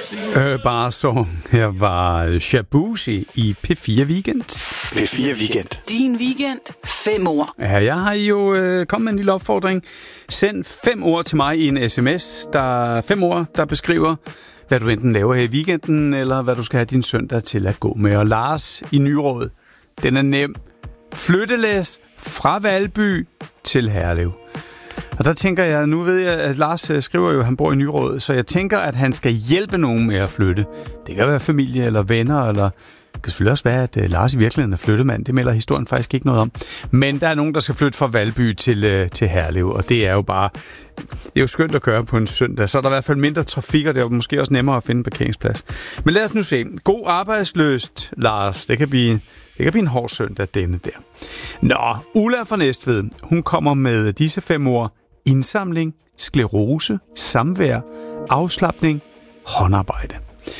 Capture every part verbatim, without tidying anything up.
Bare så her var Shabuzi i P fire Weekend. P fire Weekend. Din weekend. Fem ord. Ja, jeg har jo øh, kommet med en lille opfordring. Send fem ord til mig i en sms. Der er fem ord, der beskriver, hvad du enten laver her i weekenden, eller hvad du skal have din søndag til at gå med. Og Lars i Nyråd, den er nem. Flyttelæs fra Valby til Herlev. Og der tænker jeg, nu ved jeg, at Lars skriver jo, at han bor i Nyråd, så jeg tænker, at han skal hjælpe nogen med at flytte. Det kan være familie eller venner, eller det kan selvfølgelig også være, at Lars i virkeligheden er flyttemand. Det melder historien faktisk ikke noget om. Men der er nogen, der skal flytte fra Valby til, til Herlev, og det er jo bare, det er jo skønt at køre på en søndag. Så er der i hvert fald mindre trafik, og det er jo måske også nemmere at finde parkeringsplads. Men lad os nu se. God arbejdsløst, Lars. Det kan blive... Det kan blive en hård søndag, denne der. Nå, Ulla fra Næstved, hun kommer med disse fem ord. Indsamling, sklerose, samvær, afslapning, håndarbejde.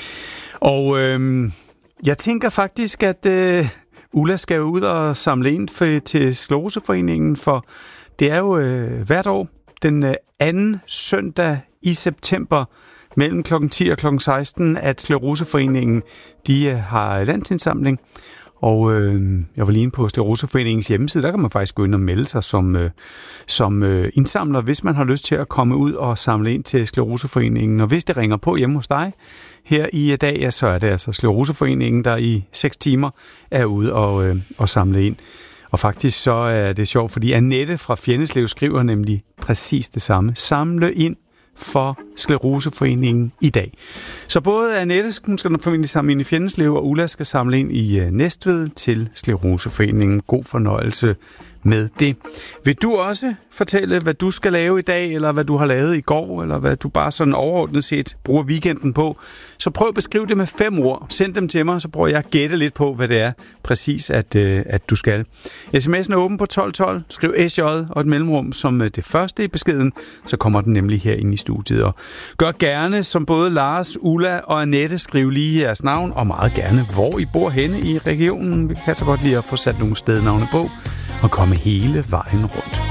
Og øhm, jeg tænker faktisk, at øh, Ulla skal ud og samle ind for, til Skleroseforeningen, for det er jo øh, hvert år den øh, anden søndag i september, mellem klokken ti og klokken seksten, at Skleroseforeningen de, øh, har landsindsamling. Og øh, jeg var lige inde på Skleroseforeningens hjemmeside, der kan man faktisk gå ind og melde sig som, øh, som øh, indsamler, hvis man har lyst til at komme ud og samle ind til Skleroseforeningen. Og hvis det ringer på hjemme hos dig her i dag, ja, så er det altså Skleroseforeningen, der i seks timer er ude og, øh, og samle ind. Og faktisk så er det sjovt, fordi Annette fra Fjenneslev skriver nemlig præcis det samme. Samle ind for Skleroseforeningen i dag. Så både Annette, hun skal formentlig samle ind i Fjenneslev, og Ulla skal samle ind i Næstved til Skleroseforeningen. God fornøjelse med det. Vil du også fortælle, hvad du skal lave i dag, eller hvad du har lavet i går, eller hvad du bare sådan overordnet set bruger weekenden på? Så prøv at beskrive det med fem ord. Send dem til mig, så prøver jeg at gætte lidt på, hvad det er præcis, at, øh, at du skal. sms'en er åben på tolv tolv. Skriv S J og et mellemrum som det første i beskeden, så kommer den nemlig her ind i studiet. Og gør gerne, som både Lars, Ulla og Annette, skriv lige jeres navn, og meget gerne, hvor I bor henne i regionen. Vi kan så godt lide at få sat nogle stednavne på, og komme hele vejen rundt.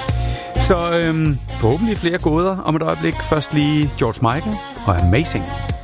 Så øhm, forhåbentlig flere gåder om et øjeblik. Først lige George Michael og Amazing.